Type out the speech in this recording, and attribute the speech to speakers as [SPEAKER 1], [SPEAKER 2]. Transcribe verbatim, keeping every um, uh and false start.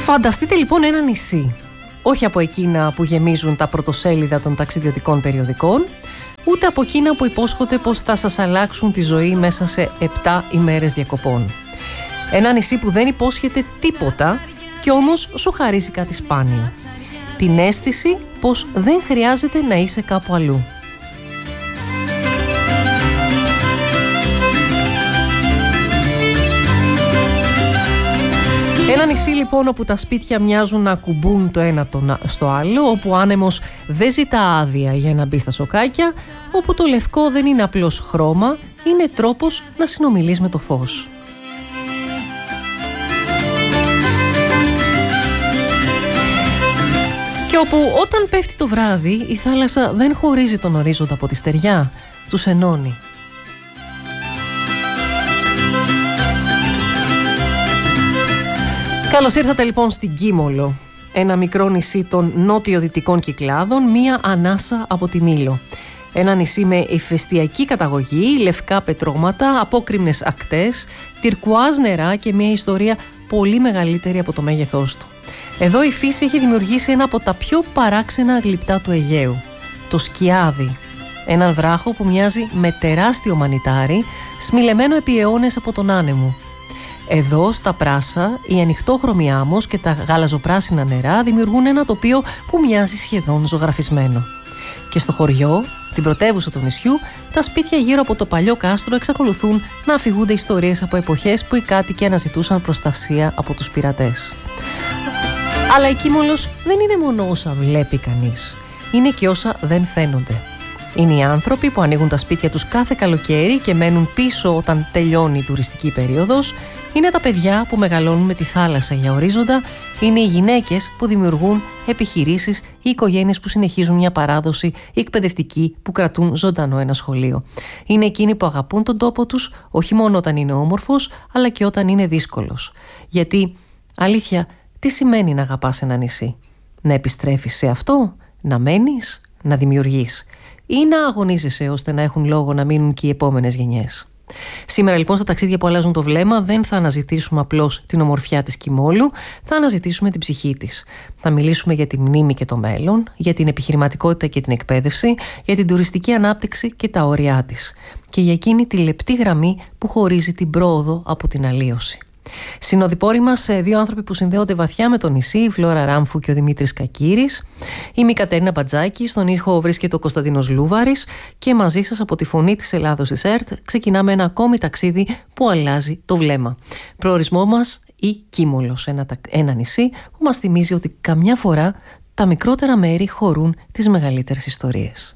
[SPEAKER 1] Φανταστείτε λοιπόν ένα νησί, όχι από εκείνα που γεμίζουν τα πρωτοσέλιδα των ταξιδιωτικών περιοδικών, ούτε από εκείνα που υπόσχονται πως θα σας αλλάξουν τη ζωή μέσα σε επτά ημέρες διακοπών. Ένα νησί που δεν υπόσχεται τίποτα και όμως σου χαρίζει κάτι σπάνιο. Την αίσθηση πως δεν χρειάζεται να είσαι κάπου αλλού. Ένα νησί λοιπόν όπου τα σπίτια μοιάζουν να ακουμπούν το ένα στο άλλο, όπου ο άνεμος δεν ζητά άδεια για να μπει στα σοκάκια, όπου το λευκό δεν είναι απλώς χρώμα, είναι τρόπος να συνομιλείς με το φως. Και όπου όταν πέφτει το βράδυ η θάλασσα δεν χωρίζει τον ορίζοντα από τη στεριά, τους ενώνει. Καλώς ήρθατε λοιπόν στην Κίμολο, ένα μικρό νησί των νότιο-δυτικών Κυκλάδων, μία ανάσα από τη Μήλο. Ένα νησί με ηφαιστειακή καταγωγή, λευκά πετρώματα, απόκρημνες ακτές, τυρκουάζ νερά και μια ιστορία πολύ μεγαλύτερη από το μέγεθός του. Εδώ η φύση έχει δημιουργήσει ένα από τα πιο παράξενα γλυπτά του Αιγαίου, το Σκιάδι. Έναν βράχο που μοιάζει με τεράστιο μανιτάρι, σμιλεμένο επί αιώνες από τον άνεμο. Εδώ στα πράσα η ανοιχτόχρωμη άμμος και τα γαλαζοπράσινα νερά δημιουργούν ένα τοπίο που μοιάζει σχεδόν ζωγραφισμένο. Και στο χωριό, την πρωτεύουσα του νησιού, τα σπίτια γύρω από το παλιό κάστρο εξακολουθούν να αφηγούνται ιστορίες από εποχές που οι κάτοικοι αναζητούσαν προστασία από τους πειρατές. Αλλά η Κίμολος δεν είναι μόνο όσα βλέπει κανείς, είναι και όσα δεν φαίνονται. Είναι οι άνθρωποι που ανοίγουν τα σπίτια τους κάθε καλοκαίρι και μένουν πίσω όταν τελειώνει η τουριστική περίοδος. Είναι τα παιδιά που μεγαλώνουν με τη θάλασσα για ορίζοντα. Είναι οι γυναίκες που δημιουργούν επιχειρήσεις, οι οικογένειες που συνεχίζουν μια παράδοση, οι εκπαιδευτικοί που κρατούν ζωντανό ένα σχολείο. Είναι εκείνοι που αγαπούν τον τόπο τους, όχι μόνο όταν είναι όμορφος, αλλά και όταν είναι δύσκολος. Γιατί, αλήθεια, τι σημαίνει να αγαπάς ένα νησί? Να επιστρέφεις σε αυτό, να μένεις, να δημιουργείς, ή να αγωνίζεσαι ώστε να έχουν λόγο να μείνουν και οι επόμενες γενιές. Σήμερα λοιπόν στα ταξίδια που αλλάζουν το βλέμμα δεν θα αναζητήσουμε απλώς την ομορφιά της Κιμόλου, θα αναζητήσουμε την ψυχή της. Θα μιλήσουμε για τη μνήμη και το μέλλον, για την επιχειρηματικότητα και την εκπαίδευση, για την τουριστική ανάπτυξη και τα όρια της. Και για εκείνη τη λεπτή γραμμή που χωρίζει την πρόοδο από την αλλίωση. Συνοδοιπόροι μας δύο άνθρωποι που συνδέονται βαθιά με το νησί, η Φλόρα Ράμφου και ο Δημήτρης Κακύρης. Είμαι η Κατερίνα Μπατζάκη, στον ήχο βρίσκεται ο Κωνσταντίνος Λούβαρης και μαζί σας από τη Φωνή της Ελλάδος της ΕΡΤ ξεκινάμε ένα ακόμη ταξίδι που αλλάζει το βλέμμα. Προορισμό μας η Κίμολος, ένα, ένα νησί που μας θυμίζει ότι καμιά φορά τα μικρότερα μέρη χωρούν τις μεγαλύτερες ιστορίες.